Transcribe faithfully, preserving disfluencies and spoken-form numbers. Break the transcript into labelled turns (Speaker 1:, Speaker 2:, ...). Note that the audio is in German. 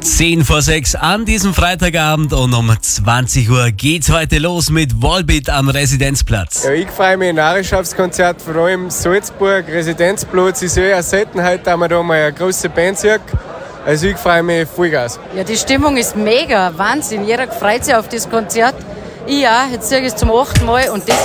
Speaker 1: zehn vor sechs an diesem Freitagabend und um zwanzig Uhr geht's heute los mit Volbeat am Residenzplatz.
Speaker 2: Ja, ich freue mich narrisch aufs Konzert, vor allem Salzburg, Residenzplatz. Ist ja eine Seltenheit, dass man da mal eine große Band sieht. Also ich freue mich Vollgas.
Speaker 3: Ja, die Stimmung ist mega, Wahnsinn. Jeder freut sich auf das Konzert. Ich auch, jetzt sehe ich es zum achten Mal und das